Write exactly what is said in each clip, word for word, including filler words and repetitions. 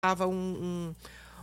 um, um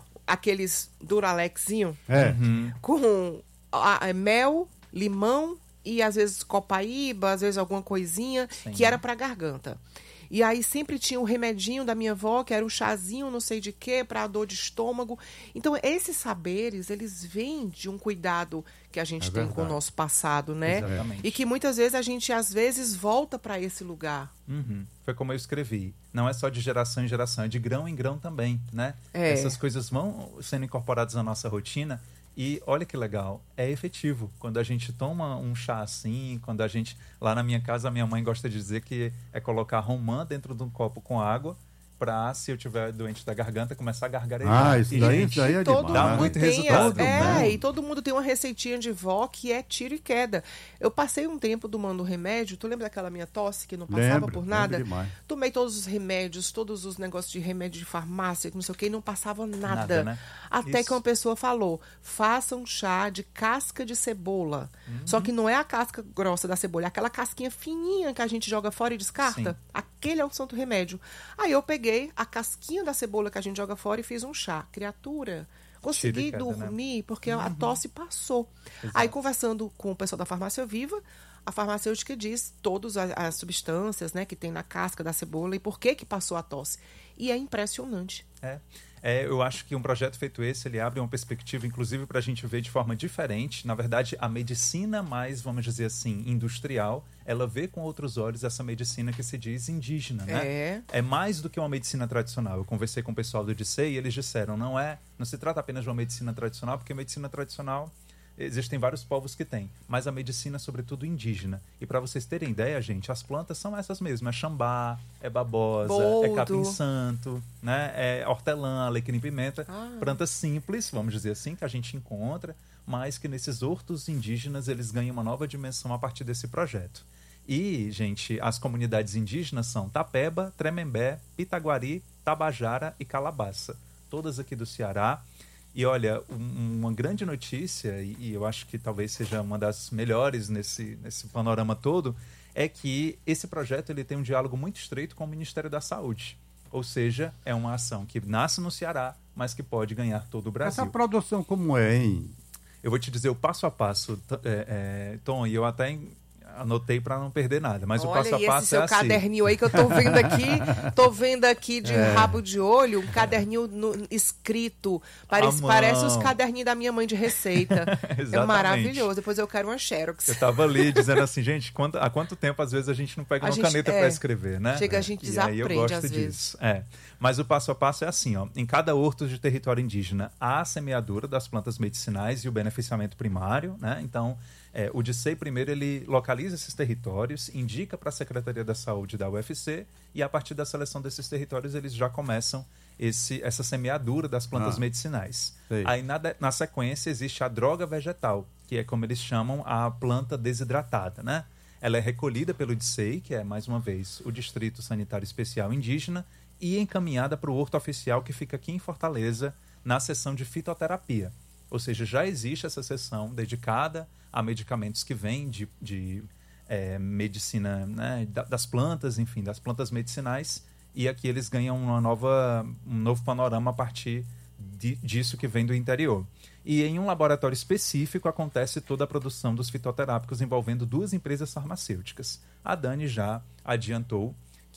aqueles Duralexinho É. Uhum. com a, a, mel, limão e às vezes copaíba, às vezes alguma coisinha, Sim. que era para garganta. E aí sempre tinha o remedinho da minha avó, que era um chazinho, não sei de quê, para dor de estômago. Então, esses saberes, eles vêm de um cuidado que a gente É tem verdade. com o nosso passado, né? Exatamente. E que muitas vezes a gente, às vezes, volta para esse lugar. Uhum. Foi como eu escrevi. Não é só de geração em geração, é de grão em grão também, né? É. Essas coisas vão sendo incorporadas na nossa rotina. E olha que legal, é efetivo. Quando a gente toma um chá assim, quando a gente... Lá na minha casa, a minha mãe gosta de dizer que é colocar romã dentro de um copo com água para, se eu tiver doente da garganta, começar a gargarejar. Ah, isso E, daí, gente, isso daí é Todo demais. Dá mundo muito tem resultado, a- é, né? e todo mundo tem uma receitinha de vó que é tiro e queda. Eu passei um tempo tomando remédio. Tu lembra daquela minha tosse que não passava Lembro, por lembro nada? demais. Tomei todos os remédios, todos os negócios de remédio de farmácia, que não sei o que, e não passava nada. Nada, né? Até Isso. que uma pessoa falou: faça um chá de casca de cebola. Uhum. Só que não é a casca grossa da cebola, é aquela casquinha fininha que a gente joga fora e descarta. Sim. Aquele é o santo remédio. Aí eu peguei a casquinha da cebola que a gente joga fora e fiz um chá. Criatura, consegui Tiro e queda, dormir porque a tosse passou. Aí, conversando com o pessoal da Farmácia Viva, a farmacêutica diz todas as, as substâncias, né, que tem na casca da cebola e por que que passou a tosse. E é impressionante. É. É, eu acho que um projeto feito esse, ele abre uma perspectiva, inclusive, para a gente ver de forma diferente. Na verdade, a medicina mais, vamos dizer assim, industrial, ela vê com outros olhos essa medicina que se diz indígena, né? É. É mais do que uma medicina tradicional. Eu conversei com o pessoal do D C e eles disseram, não é, não se trata apenas de uma medicina tradicional, porque a medicina tradicional existem vários povos que têm, mas a medicina, sobretudo, indígena. E para vocês terem ideia, gente, as plantas são essas mesmas. É xambá, é babosa, Boldo. é capim-santo, né? É hortelã, alecrim-pimenta. Ah. Plantas simples, vamos dizer assim, que a gente encontra, mas que nesses hortos indígenas eles ganham uma nova dimensão a partir desse projeto. E, gente, as comunidades indígenas são Tapeba, Tremembé, Pitaguari, Tabajara e Calabaça. Todas aqui do Ceará. E olha, um, uma grande notícia, e, e eu acho que talvez seja uma das melhores nesse, nesse panorama todo, é que esse projeto ele tem um diálogo muito estreito com o Ministério da Saúde. Ou seja, é uma ação que nasce no Ceará, mas que pode ganhar todo o Brasil. Essa produção como é, hein? Eu vou te dizer o passo a passo, t- é, é, Tom, e eu até em- anotei para não perder nada, mas Olha, o passo a e passo esse seu é assim. caderninho aí que eu tô vendo aqui, tô vendo aqui de É. rabo de olho, um caderninho no- escrito, parece, À mão. parece os caderninhos da minha mãe de receita. É Exatamente. maravilhoso, depois eu quero uma Xerox. Eu tava ali dizendo assim, gente, quanto- há quanto tempo às vezes a gente não pega A uma gente- caneta é. para escrever, né? Chega, a gente E aí eu desaprende gosto às disso. É. Mas o passo a passo é assim, ó. Em cada horto de território indígena há a semeadura das plantas medicinais e o beneficiamento primário, né? Então, é, o D C I primeiro ele localiza esses territórios, indica para a Secretaria da Saúde da U F C e a partir da seleção desses territórios eles já começam esse, essa semeadura das plantas Ah. medicinais. Sei. Aí na, de- na sequência existe a droga vegetal, que é como eles chamam a planta desidratada, né? Ela é recolhida pelo D C I, que é, mais uma vez, o Distrito Sanitário Especial Indígena, e encaminhada para o horto oficial que fica aqui em Fortaleza, na seção de fitoterapia. Ou seja, já existe essa seção dedicada a medicamentos que vêm de, de eh, medicina, né, da- das plantas, enfim, das plantas medicinais, e aqui eles ganham uma nova, um novo panorama a partir de- disso que vem do interior. E em um laboratório específico acontece toda a produção dos fitoterápicos envolvendo duas empresas farmacêuticas. A Dani já adiantou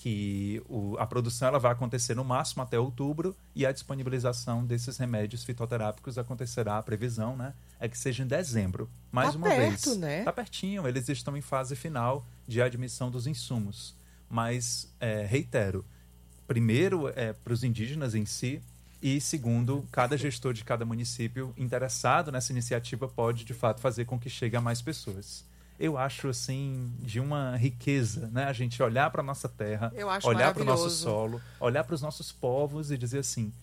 que o- a produção ela vai acontecer no máximo até outubro e a disponibilização desses remédios fitoterápicos acontecerá, a previsão, né, é que seja em dezembro. Mais Tá uma perto, vez. né? Tá pertinho, eles estão em fase final de admissão dos insumos. Mas, é, reitero, primeiro é para os indígenas em si e segundo, cada gestor de cada município interessado nessa iniciativa pode de fato fazer com que chegue a mais pessoas. Eu acho assim de uma riqueza, né? A gente olhar para nossa terra, Eu acho olhar para o nosso maravilhoso. solo, olhar para os nossos povos e dizer assim,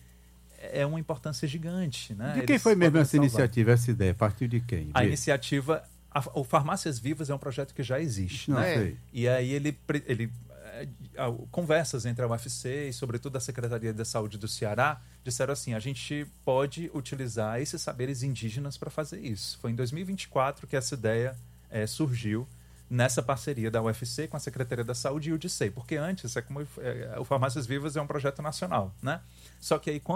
é uma importância gigante, né? De quem Eles foi mesmo podem essa salvar. iniciativa, essa ideia? A partir de quem? A Vê. iniciativa, a, o Farmácias Vivas é um projeto que já existe, Não né? sei. E aí ele, pre- ele eh, ah, conversas entre a U F C e sobretudo a Secretaria da Saúde do Ceará disseram assim, a gente pode utilizar esses saberes indígenas para fazer isso. Foi em dois mil e vinte e quatro que essa ideia eh, surgiu nessa parceria da U F C com a Secretaria da Saúde e o D C I, porque antes é como eh, o Farmácias Vivas é um projeto nacional, né? Só que aí quando